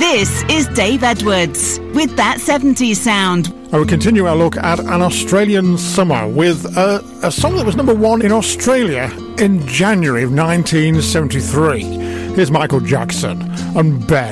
This is Dave Edwards with That 70s Sound. And we continue our look at an Australian summer with a song that was number one in Australia in January of 1973. Here's Michael Jackson and Ben.